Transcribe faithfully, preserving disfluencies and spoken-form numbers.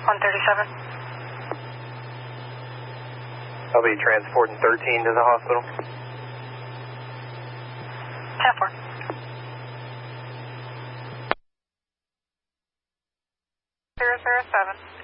one thirty-seven. I'll be transporting thirteen to the hospital. ten four. zero zero seven.